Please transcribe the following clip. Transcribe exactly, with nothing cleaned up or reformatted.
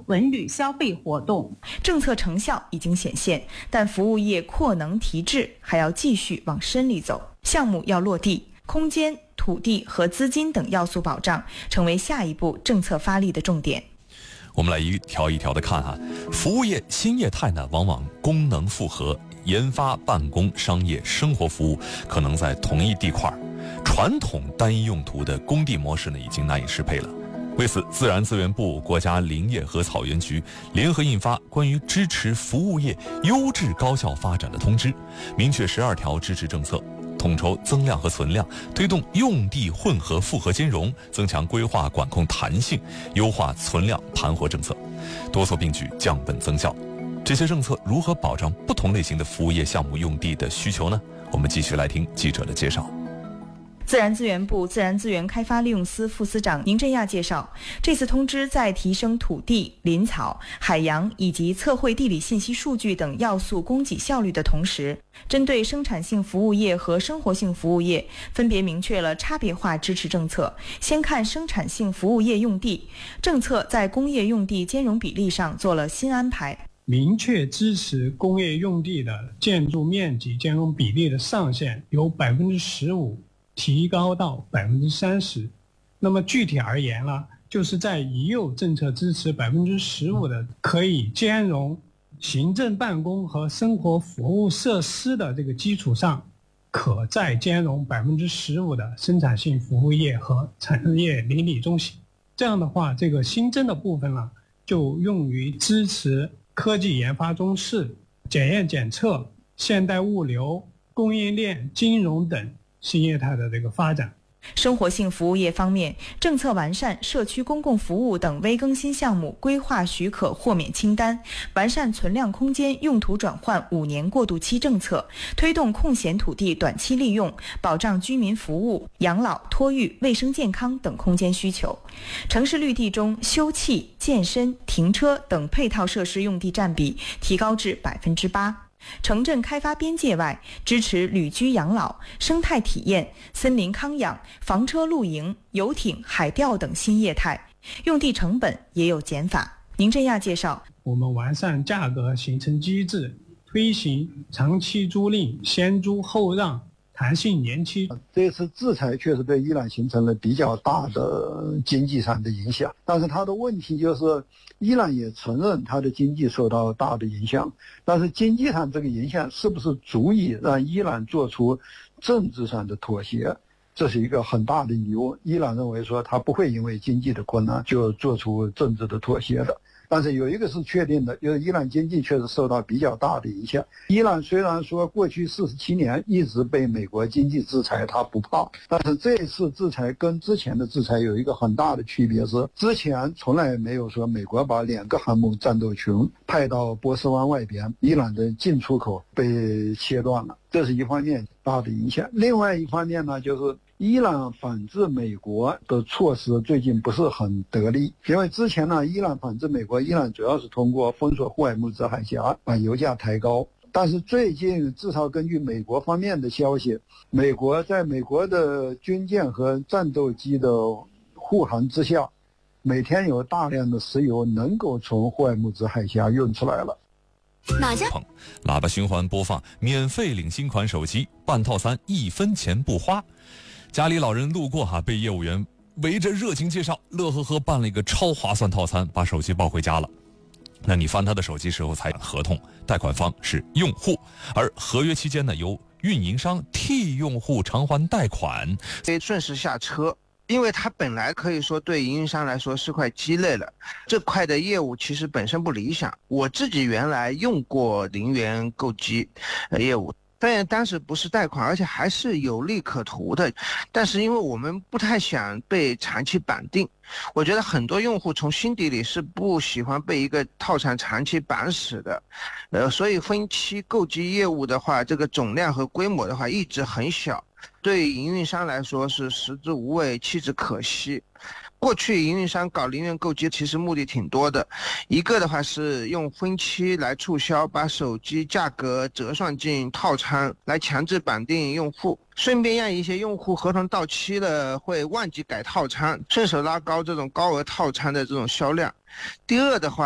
文旅消费活动。 政策成效已经显现，但服务业扩能提质还要继续往深里走，项目要落地，空间、土地和资金等要素保障成为下一步政策发力的重点。 我们来一条一条的看哈，服务业新业态呢，往往功能复合，研发、办公、商业、生活服务可能在同一地块，传统单一用途的工地模式呢，已经难以适配了。为此，自然资源部、国家林业和草原局联合印发关于支持服务业优质高效发展的通知，明确十二条支持政策，统筹增量和存量，推动用地混合复合兼容，增强规划管控弹性，优化存量盘活政策，多措并举，降本增效。这些政策如何保障不同类型的服务业项目用地的需求呢？我们继续来听记者的介绍。 自然资源部自然资源开发利用司副司长宁振亚介绍，这次通知在提升土地、林草、海洋以及测绘地理信息数据等要素供给效率的同时，针对生产性服务业和生活性服务业分别明确了差别化支持政策。先看生产性服务业用地，政策在工业用地兼容比例上做了新安排， 明确支持工业用地的建筑面积兼容比例的上限由百分之十五提高到百分之三十。那么具体而言呢，就是在已有政策支持百分之十五的可以兼容行政办公和生活服务设施的这个基础上，可再兼容百分之十五的生产性服务业和产业邻里中心。这样的话，这个新增的部分呢，就用于支持科技研发中试、检验检测、现代物流、供应链、金融等新业态的这个发展。 生活性服务业方面，政策完善社区公共服务等微更新项目规划许可豁免清单，完善存量空间用途转换五年过渡期政策，推动空闲土地短期利用，保障居民服务、养老、托育、卫生健康等空间需求。城市绿地中休憩、健身、停车等配套设施用地占比提高至百分之八。城镇开发边界外，支持旅居养老、生态体验、森林康养、房车露营、游艇、海钓等新业态，用地成本也有减法。宁振亚介绍， 我们完善价格形成机制，推行长期租赁、先租后让、弹性年期。 这次制裁确实对伊朗形成了比较大的经济上的影响，但是它的问题就是伊朗也承认它的经济受到大的影响，但是经济上这个影响是不是足以让伊朗做出政治上的妥协，这是一个很大的疑问。伊朗认为说他不会因为经济的困难就做出政治的妥协的。但是有一个是确定的，就是伊朗经济确实受到比较大的影响。伊朗虽然说过去四十七年一直被美国经济制裁，他不怕，但是这次制裁跟之前的制裁有一个很大的区别，是之前从来没有说美国把两个航母战斗群派到波斯湾外边，伊朗的进出口被切断了，这是一方面大的影响。另外一方面呢，就是伊朗反制美国的措施最近不是很得力，因为之前呢，伊朗反制美国，伊朗主要是通过封锁霍尔木兹海峡把油价抬高。但是最近至少根据美国方面的消息，美国在美国的军舰和战斗机的护航之下，每天有大量的石油能够从霍尔木兹海峡运出来了。 哪家喇叭循环播放，免费领新款手机，办套餐一分钱不花。家里老人路过哈、啊，被业务员围着热情介绍，乐呵呵办了一个超划算套餐，把手机抱回家了。那你翻他的手机时候才合同，贷款方是用户，而合约期间呢，由运营商替用户偿还贷款， 可以顺势下车。因为它本来可以说对营运商来说是块鸡肋了，这块的业务其实本身不理想。我自己原来用过零元购机业务，但当时不是贷款，而且还是有利可图的，但是因为我们不太想被长期绑定，我觉得很多用户从心底里是不喜欢被一个套餐长期绑死的，呃，所以分期购机业务的话，这个总量和规模的话一直很小，对营运商来说是食之无味，弃之可惜。过去营运商搞零元购机其实目的挺多的，一个的话是用分期来促销，把手机价格折算进套餐来强制绑定用户，顺便让一些用户合同到期了会忘记改套餐，顺手拉高这种高额套餐的这种销量。第二的话